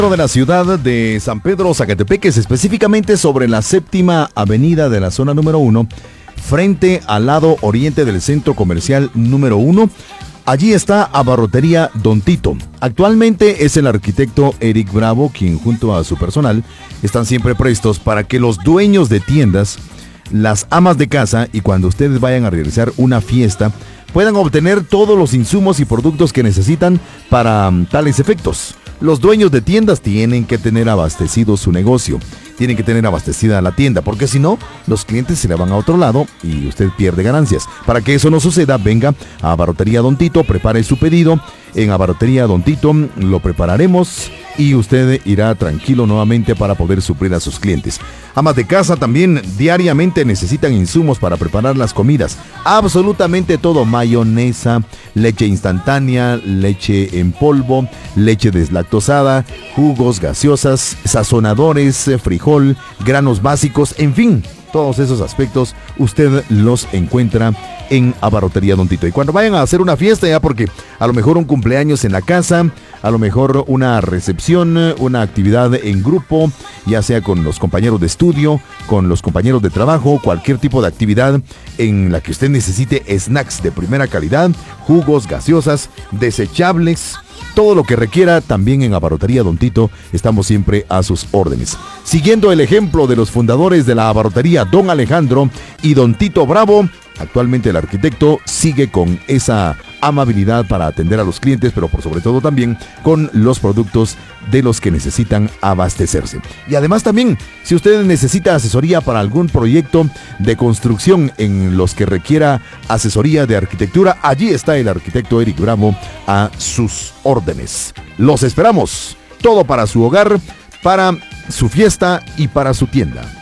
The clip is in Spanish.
De la ciudad de San Pedro Zacatepeques, específicamente sobre la séptima avenida de la zona número 1, frente al lado oriente del centro comercial número 1. Allí está Abarrotería Don Tito. Actualmente es el arquitecto Eric Bravo quien junto a su personal están siempre prestos para que los dueños de tiendas, las amas de casa y cuando ustedes vayan a realizar una fiesta puedan obtener todos los insumos y productos que necesitan para tales efectos. Los dueños de tiendas tienen que tener abastecido su negocio, tienen que tener abastecida la tienda, porque si no, los clientes se le van a otro lado y usted pierde ganancias. Para que eso no suceda, venga a Abarrotería Don Tito, prepare su pedido. En Abarrotería Don Tito lo prepararemos y usted irá tranquilo nuevamente para poder suplir a sus clientes. Amas de casa también diariamente necesitan insumos para preparar las comidas. Absolutamente todo: mayonesa, leche instantánea, leche en polvo, leche deslactosada, jugos, gaseosas, sazonadores, frijol, granos básicos, en fin. Todos esos aspectos usted los encuentra en Abarrotería Don Tito. Y cuando vayan a hacer una fiesta, ya porque a lo mejor un cumpleaños en la casa, a lo mejor una recepción, una actividad en grupo, ya sea con los compañeros de estudio, con los compañeros de trabajo, cualquier tipo de actividad en la que usted necesite snacks de primera calidad, jugos, gaseosas, desechables, todo lo que requiera, también en Abarrotería Don Tito estamos siempre a sus órdenes. Siguiendo el ejemplo de los fundadores de la Abarrotería, Don Alejandro y Don Tito Bravo, actualmente el arquitecto sigue con esa amabilidad para atender a los clientes, pero por sobre todo también con los productos de los que necesitan abastecerse. Y además también, si usted necesita asesoría para algún proyecto de construcción en los que requiera asesoría de arquitectura, allí está el arquitecto Eric Bravo a sus órdenes. Los esperamos, todo para su hogar, para su fiesta y para su tienda.